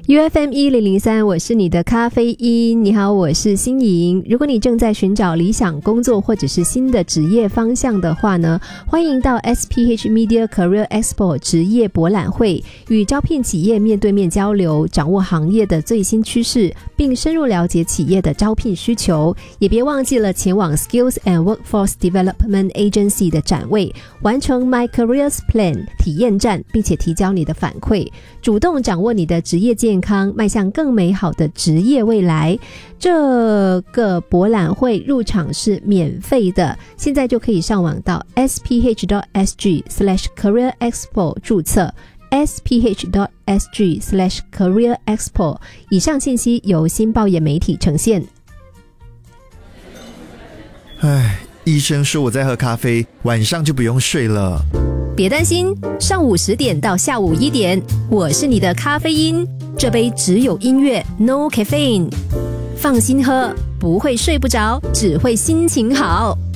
UFM 1003，我是你的咖啡因。你好，我是欣莹。如果你正在寻找理想工作或者是新的职业方向的话呢，欢迎到 SPH Media Career Expo 职业博览会，与招聘企业面对面交流，掌握行业的最新趋势，并深入了解企业的招聘需求。也别忘记了前往 Skills and Workforce Development Agency 的展位，完成 My Careers Plan 体验站，并且提交你的反馈，主动掌握你的职业健康，迈向更美好的职业未来。这个博览会入场是免费的，现在就可以上网到 sph.sg/careerexpo 注册 sph.sg/careerexpo。 以上信息由新报业媒体呈现。 医生说我在喝咖啡，晚上就不用睡了。 别担心，上午10点到下午1点，我是你的咖啡因，这杯只有音乐 No caffeine， 放心喝，不会睡不着，只会心情好。